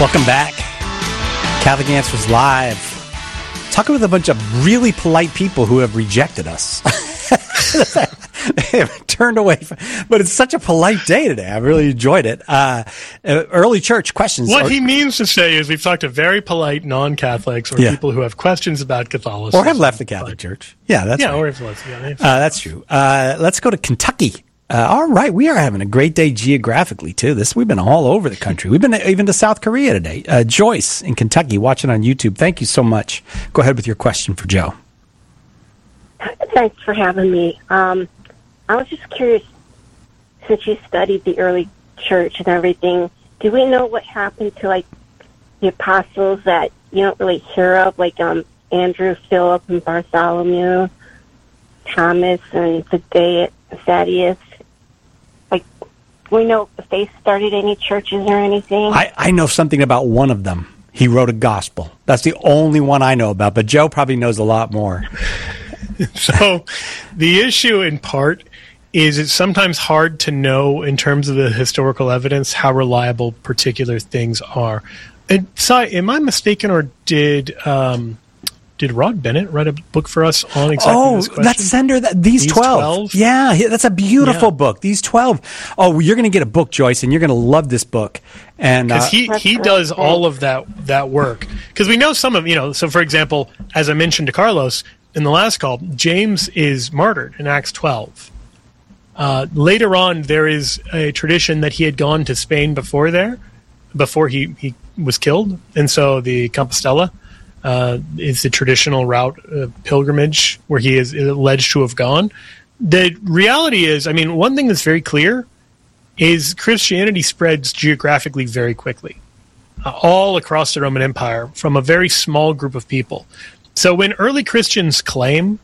Welcome back. Catholic Answers Live. Talking with a bunch of really polite people who have rejected us. They have turned away from, but it's such a polite day today. I really enjoyed it. Early church questions. What he means to say is we've talked to very polite non-Catholics or people who have questions about Catholicism. Or have left the Catholic Church. Yeah, that's right. Or have left, that's true. Let's go to Kentucky. All right, we are having a great day geographically, too. We've been all over the country. We've been even to South Korea today. Joyce in Kentucky, watching on YouTube. Thank you so much. Go ahead with your question for Joe. Thanks for having me. I was just curious, since you studied the early church and everything, do we know what happened to, like, the apostles that you don't really hear of, like Andrew, Philip, and Bartholomew, Thomas, and Thaddeus? Like, do we know if they started any churches or anything? I know something about one of them. He wrote a gospel. That's the only one I know about, but Joe probably knows a lot more. So the issue in part is it's sometimes hard to know in terms of the historical evidence how reliable particular things are. And so, am I mistaken, or did Rod Bennett write a book for us on exactly this question? That's Sender. These 12. Yeah, that's a beautiful book. These 12. Oh, you're going to get a book, Joyce, and you're going to love this book. And because he does all of that work. Because we know some of, so for example, as I mentioned to Carlos in the last call, James is martyred in Acts 12. Later on, there is a tradition that he had gone to Spain before he was killed. And so the Compostela is the traditional route pilgrimage where he is alleged to have gone. The reality is, one thing that's very clear is Christianity spreads geographically very quickly, all across the Roman Empire from a very small group of people. So when early Christians claim